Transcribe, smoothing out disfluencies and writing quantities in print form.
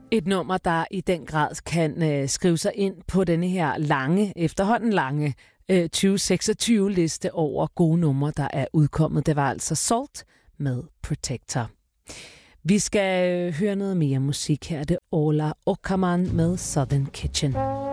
Et nummer, der i den grad kan skrive sig ind på denne her efterhånden lange 2026-liste over gode numre, der er udkommet. Det var altså Salt med Protector. Vi skal høre noget mere musik her. Det er Ola Okaman med Southern Kitchen.